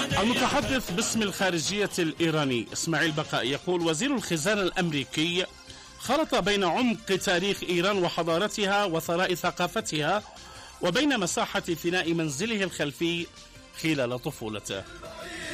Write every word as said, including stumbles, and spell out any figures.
المتحدث باسم الخارجية الإيراني إسماعيل بقائي يقول: وزير الخزانة الأمريكي خلط بين عمق تاريخ إيران وحضارتها وثراء ثقافتها وبين مساحة فناء منزله الخلفي خلال طفولته.